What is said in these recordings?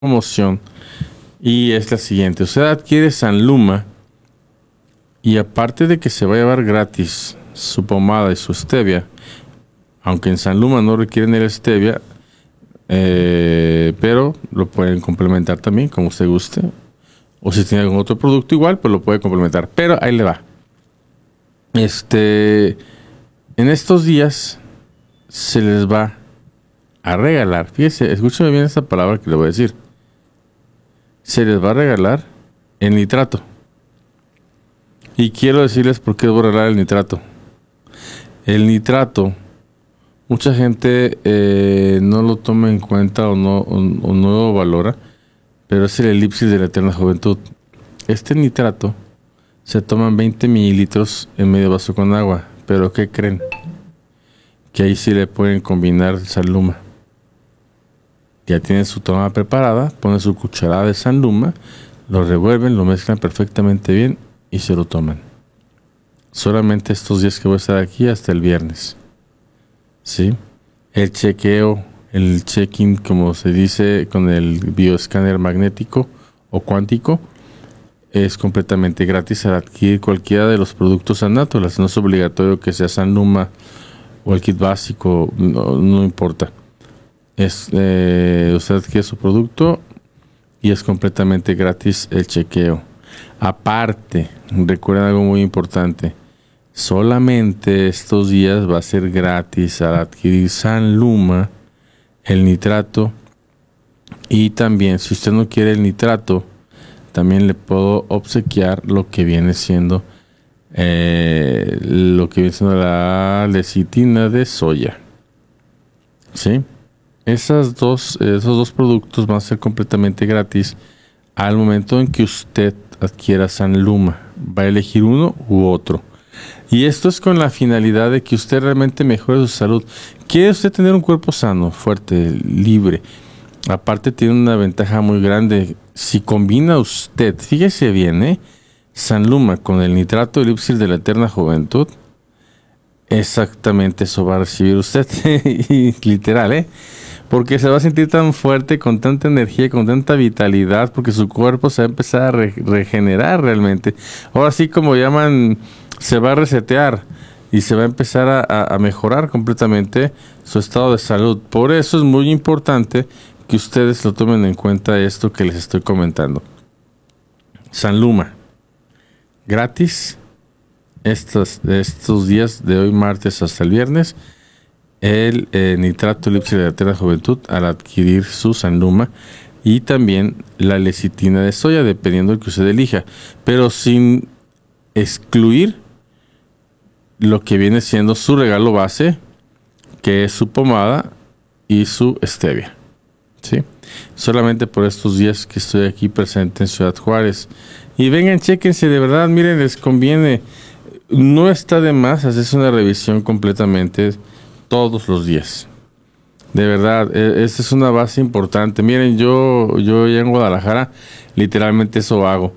promoción y es la siguiente. Usted adquiere Sanluma y aparte de que se va a llevar gratis su pomada y su stevia, aunque en Sanluma no requieren el stevia, pero lo pueden complementar también como usted guste, o si tiene algún otro producto igual, pues lo puede complementar, pero ahí le va. En estos días se les va a regalar, fíjese, escúcheme bien esta palabra que le voy a decir, se les va a regalar el nitrato. Y quiero decirles por qué voy a regalar el nitrato. El nitrato, mucha gente no lo toma en cuenta o no lo valora, pero es el elipsis de la eterna juventud. Este nitrato se toman 20 mililitros en medio vaso con agua, pero ¿qué creen? Que ahí sí le pueden combinar Sanluma. Ya tienen su toma preparada, ponen su cucharada de Sanluma, lo revuelven, lo mezclan perfectamente bien y se lo toman. Solamente estos días que voy a estar aquí hasta el viernes. ¿Sí? El chequeo, el check-in, como se dice, con el bioescáner magnético o cuántico, es completamente gratis al adquirir cualquiera de los productos Sanaturas. No es obligatorio que sea Sanluma o el kit básico, no importa. Usted adquiere su producto y es completamente gratis el chequeo. Aparte, recuerden algo muy importante. Solamente estos días va a ser gratis al adquirir Sanluma, el nitrato. Y también, si usted no quiere el nitrato, también le puedo obsequiar lo que viene siendo la lecitina de soya. ¿Sí? Esos dos productos van a ser completamente gratis al momento en que usted adquiera Sanluma. Va a elegir uno u otro. Y esto es con la finalidad de que usted realmente mejore su salud. ¿Quiere usted tener un cuerpo sano, fuerte, libre? Aparte tiene una ventaja muy grande. Si combina usted, fíjese bien, Sanluma con el nitrato elipsis de la eterna juventud, exactamente eso va a recibir usted. Literal, porque se va a sentir tan fuerte, con tanta energía, con tanta vitalidad, porque su cuerpo se va a empezar a regenerar realmente. Ahora sí, como llaman, se va a resetear y se va a empezar a mejorar completamente su estado de salud. Por eso es muy importante que ustedes lo tomen en cuenta esto que les estoy comentando. Sanluma, gratis, estos días de hoy martes hasta el viernes, el nitrato elipsis de la eterna juventud al adquirir su Sanluma y también la lecitina de soya, dependiendo del que usted elija, pero sin excluir lo que viene siendo su regalo base, que es su pomada y su stevia. ¿Sí? Solamente por estos días que estoy aquí presente en Ciudad Juárez. Y vengan, chéquense, de verdad, miren, les conviene. No está de más hacerse una revisión completamente todos los días. De verdad, esta es una base importante. Miren, yo ya en Guadalajara, literalmente eso hago.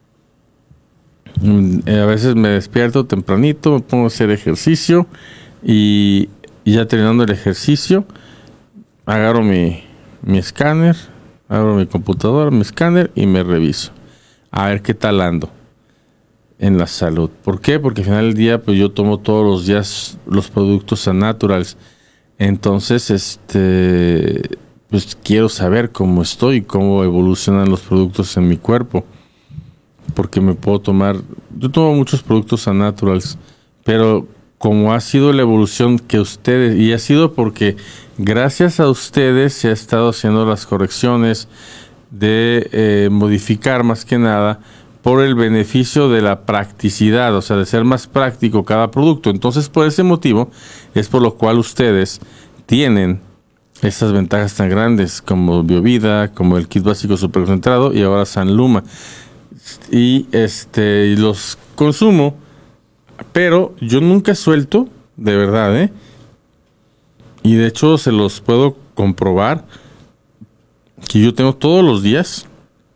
A veces me despierto tempranito, me pongo a hacer ejercicio y ya terminando el ejercicio, agarro mi escáner, abro mi computadora, mi escáner y me reviso. A ver qué tal ando en la salud. ¿Por qué? Porque al final del día, pues yo tomo todos los días los productos Sannaturals. Entonces, pues quiero saber cómo estoy, cómo evolucionan los productos en mi cuerpo. Porque yo tomo muchos productos Sannaturals, pero como ha sido la evolución que ustedes, y ha sido porque gracias a ustedes se ha estado haciendo las correcciones de modificar más que nada por el beneficio de la practicidad, o sea, de ser más práctico cada producto. Entonces, por ese motivo, es por lo cual ustedes tienen estas ventajas tan grandes como Biovida, como el kit básico superconcentrado y ahora Sanluma. Y los consumo, pero yo nunca suelto, de verdad, y de hecho se los puedo comprobar que yo tengo todos los días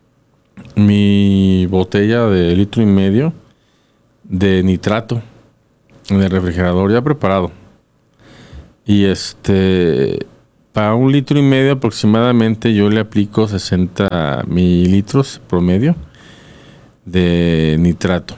mi botella de 1,5 litros de nitrato en el refrigerador ya preparado. Y Para 1,5 litros aproximadamente yo le aplico 60 mililitros promedio de nitrato.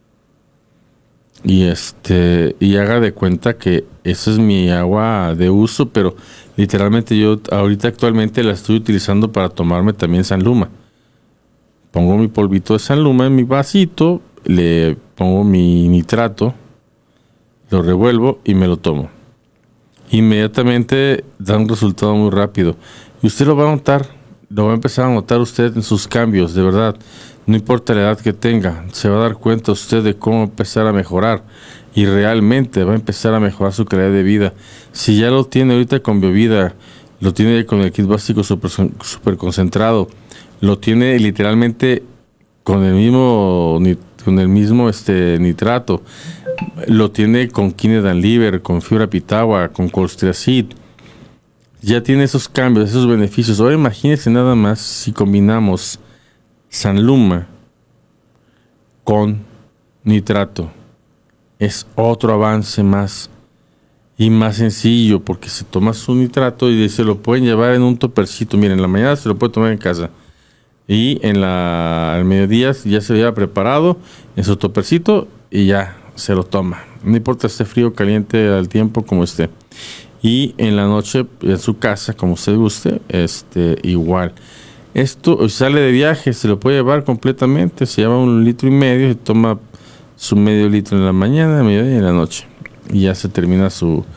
Y haga de cuenta que esa es mi agua de uso, pero literalmente yo ahorita actualmente la estoy utilizando para tomarme también San Luma. Pongo mi polvito de San Luma en mi vasito, le pongo mi nitrato, lo revuelvo y me lo tomo. Inmediatamente da un resultado muy rápido. Y usted lo va a notar, lo va a empezar a notar usted en sus cambios, de verdad. No importa la edad que tenga, se va a dar cuenta usted de cómo empezar a mejorar. Y realmente va a empezar a mejorar su calidad de vida. Si ya lo tiene ahorita con Biovida, lo tiene con el kit básico super concentrado, lo tiene literalmente con el mismo nitrato, lo tiene con Kinedan Liver, con fibra pitagua, con colstriacid. Ya tiene esos cambios, esos beneficios. Ahora imagínense nada más si combinamos San Luma con nitrato. Es otro avance más y más sencillo, porque se toma su nitrato y se lo pueden llevar en un topercito. Miren, en la mañana se lo puede tomar en casa y al mediodía ya se había preparado en su topercito y ya se lo toma. No importa esté frío o caliente al tiempo como esté. Y en la noche en su casa, como usted guste, igual. Esto sale de viaje, se lo puede llevar completamente, se lleva 1,5 litros, se toma su medio litro en la mañana, mediodía y en la noche. Y ya se termina sus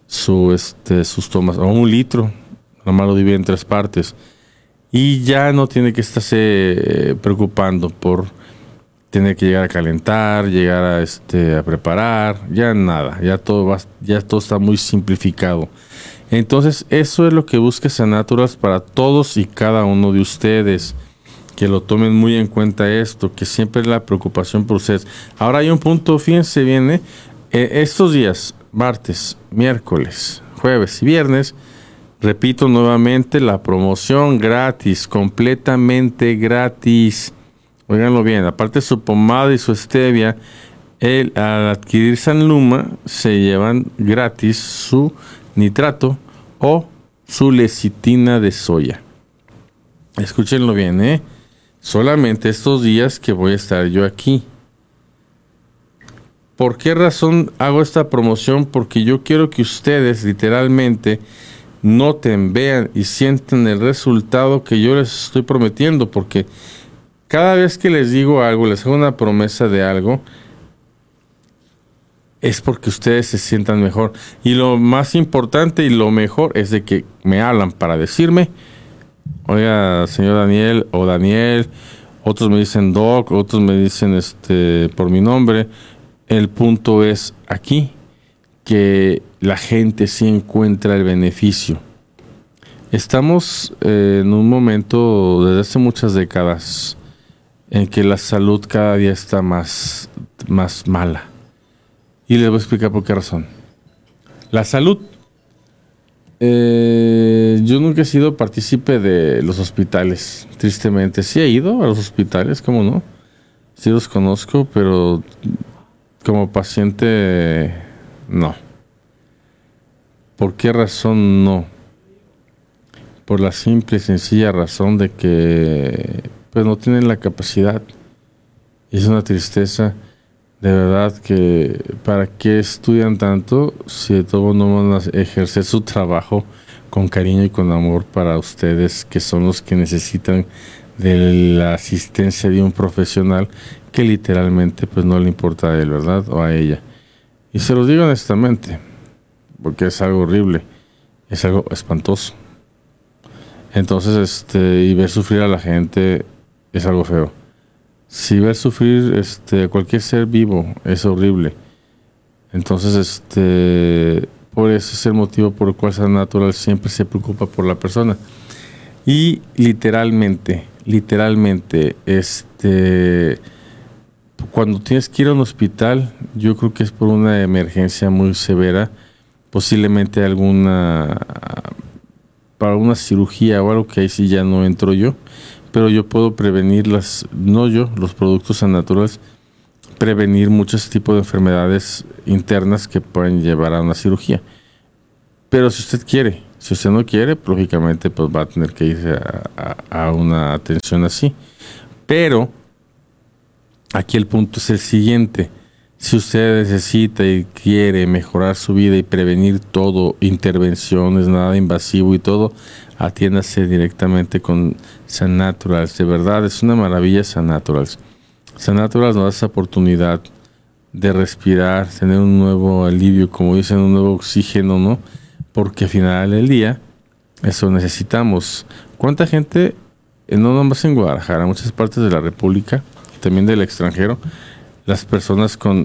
tomas, o 1 litro, nomás lo divide en 3 partes. Y ya no tiene que estarse preocupando por tener que llegar a calentar, llegar a preparar, ya nada, ya todo está muy simplificado. Entonces, eso es lo que busca Sanaturas para todos y cada uno de ustedes. Que lo tomen muy en cuenta esto, que siempre es la preocupación por ustedes. Ahora hay un punto, fíjense bien, estos días, martes, miércoles, jueves y viernes, repito nuevamente, la promoción gratis, completamente gratis. Óiganlo bien, aparte de su pomada y su stevia, al adquirir San Luma, se llevan gratis su nitrato o su lecitina de soya. Escúchenlo bien, solamente estos días que voy a estar yo aquí. ¿Por qué razón hago esta promoción? Porque yo quiero que ustedes literalmente noten, vean y sienten el resultado que yo les estoy prometiendo, porque cada vez que les digo algo, les hago una promesa de algo, es porque ustedes se sientan mejor. Y lo más importante y lo mejor es de que me hablan para decirme: oiga, señor Daniel o Daniel, otros me dicen Doc, otros me dicen por mi nombre. El punto es aquí que la gente sí encuentra el beneficio. Estamos en un momento desde hace muchas décadas en que la salud cada día está más mala. Y les voy a explicar por qué razón. La salud. Yo nunca he sido partícipe de los hospitales, tristemente. Sí he ido a los hospitales, ¿cómo no? Sí los conozco, pero como paciente, no. ¿Por qué razón no? Por la simple y sencilla razón de que pues no tienen la capacidad. Y es una tristeza. De verdad que ¿para qué estudian tanto si de todo no van a ejercer su trabajo con cariño y con amor para ustedes, que son los que necesitan de la asistencia de un profesional que literalmente pues no le importa a él, ¿verdad? O a ella. Y se los digo honestamente, porque es algo horrible, es algo espantoso. Entonces, y ver sufrir a la gente es algo feo. Si ver sufrir cualquier ser vivo es horrible. Entonces, por eso es el motivo por el cual Sanatural siempre se preocupa por la persona. Y literalmente, cuando tienes que ir a un hospital, yo creo que es por una emergencia muy severa, posiblemente para una cirugía o algo que ahí sí ya no entro yo. Pero yo puedo prevenir los productos Sannaturals, prevenir muchos tipos de enfermedades internas que pueden llevar a una cirugía. Pero si usted quiere Si usted no quiere, pues, lógicamente pues va a tener que irse a una atención así. Pero aquí el punto es el siguiente. Si usted necesita y quiere mejorar su vida y prevenir todo, intervenciones, nada invasivo y todo, atiéndase directamente con San Naturals. De verdad, es una maravilla San Naturals. San Naturals nos da esa oportunidad de respirar, tener un nuevo alivio, como dicen, un nuevo oxígeno, ¿no? Porque al final del día, eso necesitamos. ¿Cuánta gente, no nomás en Guadalajara, en muchas partes de la República y también del extranjero, las personas con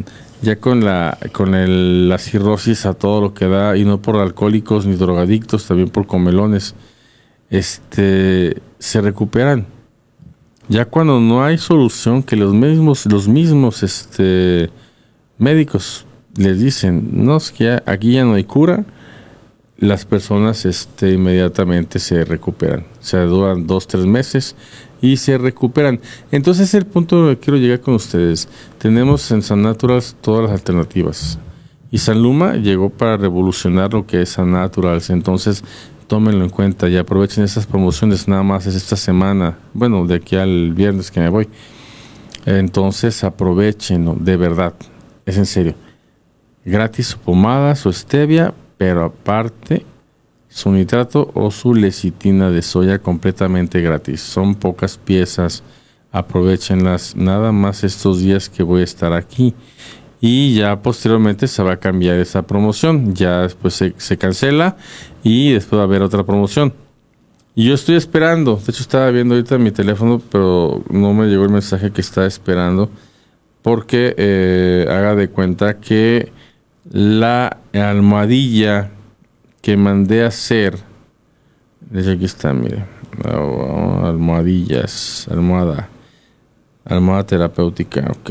la cirrosis a todo lo que da, y no por alcohólicos ni drogadictos, también por comelones, se recuperan? Ya cuando no hay solución, que los mismos médicos les dicen, no, es que aquí ya no hay cura, las personas inmediatamente se recuperan. O sea, duran 2-3 meses y se recuperan. Entonces, el punto que quiero llegar con ustedes. Tenemos en San Naturals todas las alternativas. Y San Luma llegó para revolucionar lo que es San Naturals. Entonces, tómenlo en cuenta y aprovechen esas promociones. Nada más es esta semana. Bueno, de aquí al viernes que me voy. Entonces, aprovechenlo, de verdad. Es en serio. Gratis su pomada, su stevia, pero aparte su nitrato o su lecitina de soya completamente gratis. Son pocas piezas, aprovechenlas nada más estos días que voy a estar aquí. Y ya posteriormente se va a cambiar esa promoción. Ya después se cancela y después va a haber otra promoción. Y yo estoy esperando. De hecho, estaba viendo ahorita mi teléfono, pero no me llegó el mensaje que estaba esperando. Porque haga de cuenta que la almohadilla que mandé a hacer, desde aquí está, mire, almohadillas, almohada terapéutica, ok.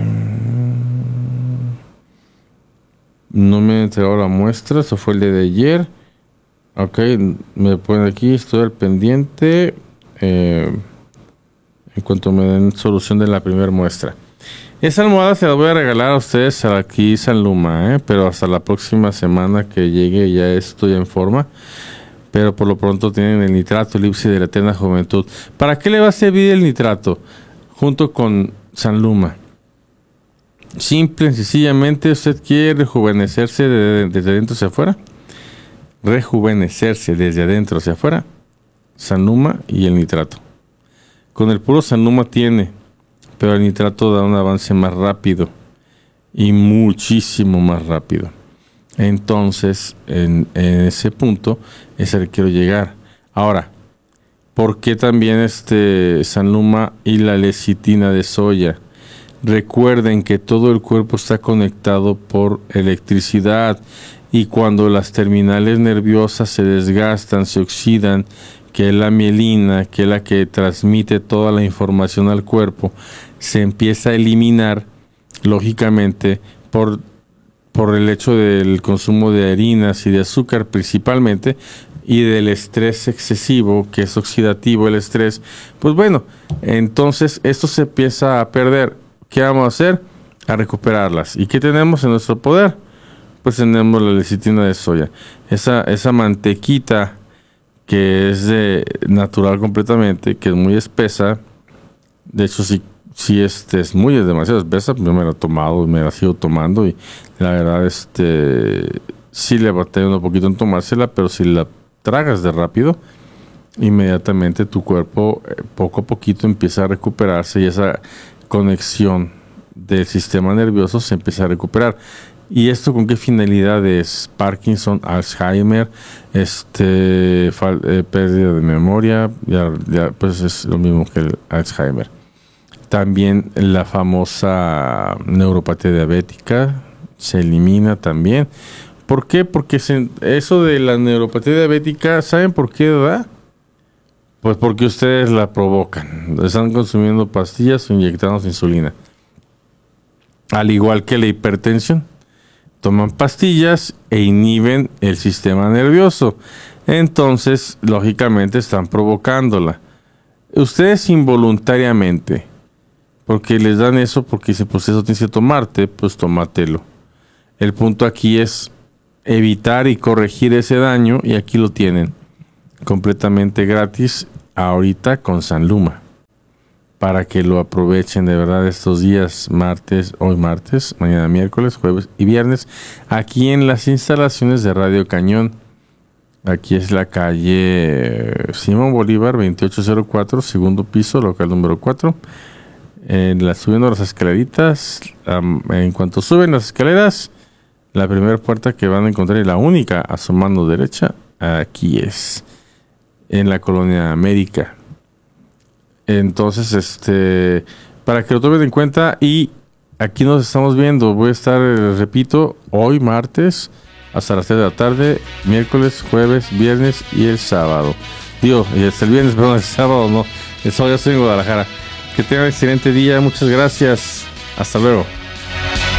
No me he entregado la muestra, eso fue el día de ayer, ok, me ponen aquí, estoy al pendiente, en cuanto me den solución de la primera muestra. Esa almohada se la voy a regalar a ustedes aquí San Luma, pero hasta la próxima semana que llegue ya estoy en forma. Pero por lo pronto tienen el nitrato, el elixir de la eterna juventud. ¿Para qué le va a servir el nitrato? Junto con San Luma. Simple y sencillamente, usted quiere rejuvenecerse desde adentro hacia afuera. Rejuvenecerse desde adentro hacia afuera. San Luma y el nitrato. Con el puro San Luma tiene, pero el nitrato da un avance más rápido y muchísimo más rápido. Entonces, en ese punto es el que quiero llegar. Ahora, ¿por qué también San Luma y la lecitina de soya? Recuerden que todo el cuerpo está conectado por electricidad, y cuando las terminales nerviosas se desgastan, se oxidan, que es la mielina, que es la que transmite toda la información al cuerpo, se empieza a eliminar, lógicamente, por el hecho del consumo de harinas y de azúcar principalmente, y del estrés excesivo, que es oxidativo el estrés. Pues bueno, entonces esto se empieza a perder. ¿Qué vamos a hacer? A recuperarlas. ¿Y qué tenemos en nuestro poder? Pues tenemos la lecitina de soya. Esa mantequita que es natural completamente, que es muy espesa. De hecho, sí es demasiado espesa. Yo me la he tomado, me la sigo tomando, y la verdad sí le batalla un poquito en tomársela, pero si la tragas de rápido, inmediatamente tu cuerpo poco a poquito empieza a recuperarse, y esa conexión del sistema nervioso se empieza a recuperar. ¿Y esto con qué finalidades? Parkinson, Alzheimer, pérdida de memoria, ya pues es lo mismo que el Alzheimer. También la famosa neuropatía diabética se elimina también. ¿Por qué? Porque eso de la neuropatía diabética, ¿saben por qué da? Pues porque ustedes la provocan. Están consumiendo pastillas o inyectándose insulina. Al igual que la hipertensión. Toman pastillas e inhiben el sistema nervioso. Entonces, lógicamente, están provocándola. Ustedes involuntariamente, porque les dan eso, porque dicen, pues eso tienes que tomarte, pues tómatelo. El punto aquí es evitar y corregir ese daño, y aquí lo tienen completamente gratis ahorita con San Luma, para que lo aprovechen de verdad estos días, hoy martes, mañana miércoles, jueves y viernes, aquí en las instalaciones de Radio Cañón. Aquí es la calle Simón Bolívar, 2804, segundo piso, local número 4. Subiendo las escaleritas, en cuanto suben las escaleras, la primera puerta que van a encontrar y la única a su mano derecha, aquí es, en la Colonia América. Entonces, para que lo tomen en cuenta, y aquí nos estamos viendo. Voy a estar, repito, hoy martes hasta las 3 de la tarde, miércoles, jueves, viernes y el sábado. Digo, y hasta el viernes, perdón, el sábado no. El sábado ya estoy en Guadalajara. Que tengan un excelente día. Muchas gracias. Hasta luego.